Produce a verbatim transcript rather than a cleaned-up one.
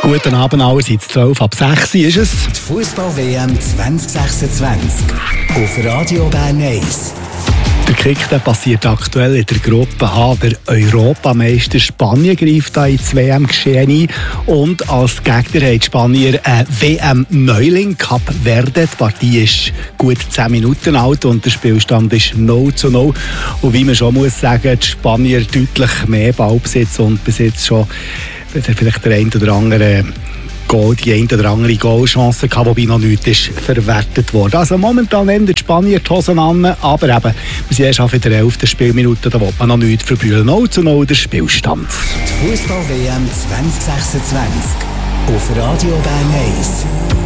Guten Abend allerseits, zwölf ab sechs ist es. Die Fußball-W M zwanzig sechsundzwanzig auf Radio Bern eins. Der Kick der passiert aktuell in der Gruppe H. Der Europameister Spanien greift da ins W M-Geschehen ein. Und als Gegner haben die Spanier einen W M-Neuling, Kap Verde. Die Partie ist gut zehn Minuten alt und der Spielstand ist null zu null. Und wie man schon muss sagen, die Spanier deutlich mehr Ballbesitz und Besitz schon vielleicht der ein oder andere Goal, die eine oder andere Goalchance gehabt, wobei noch nichts ist verwertet worden. Also momentan nehmen die Spanier die Hosen an, aber eben, wir sind erst auf der elften Spielminute, da will man noch nichts verbrüllen. null zu null der Spielstand. Die Fußball-W M zwanzig sechsundzwanzig auf Radio Bern eins.